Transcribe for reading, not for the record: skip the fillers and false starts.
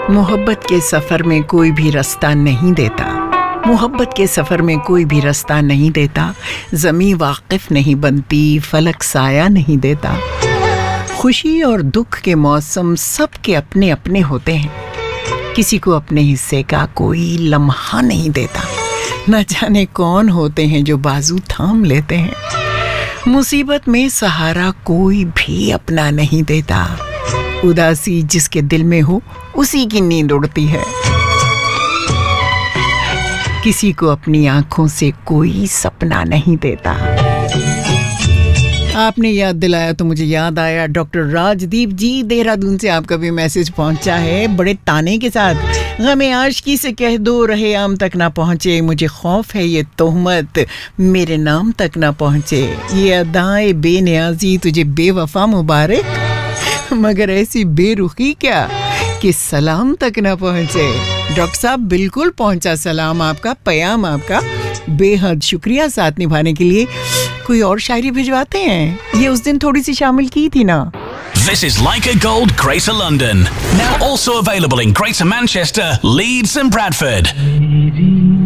मोहब्बत के सफर में कोई भी रास्ता नहीं देता, मोहब्बत के सफर में कोई भी रास्ता नहीं देता। ज़मीं वाकिफ नहीं बनती, फलक साया नहीं देता। खुशी और दुख के मौसम सबके अपने अपने होते हैं, किसी को अपने हिस्से का कोई लम्हा नहीं देता। न जाने कौन होते हैं जो बाजू थाम लेते हैं। मुसीबत में सहारा कोई भी अपना नहीं देता। उदासी जिसके दिल में हो उसी की नींद उड़ती है। किसी को अपनी आंखों से कोई सपना नहीं देता। आपने याद दिलाया तो मुझे याद आया, डॉक्टर राजदीप जी देहरादून से आपका भी मैसेज पहुंचा है बड़े ताने के साथ। गमे आशिकी से कह दो रहे आम तक ना पहुंचे, मुझे खौफ है ये तोहमत मेरे नाम तक ना पहुंचे। ये अदाए बेनियाजी तुझे बेवफा मुबारक, मगर ऐसी बेरुखी क्या कि सलाम तक ना पहुंचे। डॉक्टर साहब बिल्कुल पहुंचा सलाम आपका, पयाम आपका। बेहद शुक्रिया साथ निभाने के लिए। कोई और शायरी भिजवाते हैं, ये उस दिन थोड़ी सी शामिल की थी ना। This is Leica Gold, Greater London. Now also available in Greater Manchester, Leeds and Bradford.